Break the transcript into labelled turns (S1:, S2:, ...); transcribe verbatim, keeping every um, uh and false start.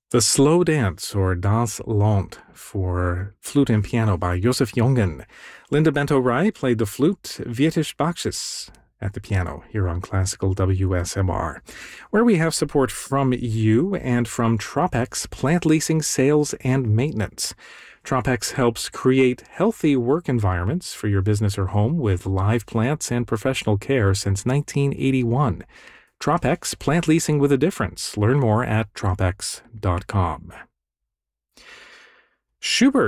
S1: The Slow Dance, or Das Lont, for flute and piano by Josef Jongen. Linda Bento-Rai played the flute, Vietish Bakshis at the piano here on Classical W S M R, where we have support from you and from Tropex Plant Leasing, Sales, and Maintenance. Tropex helps create healthy work environments for your business or home with live plants and professional care since nineteen eighty-one. Tropex, plant leasing with a difference. Learn more at tropex dot com. Schubert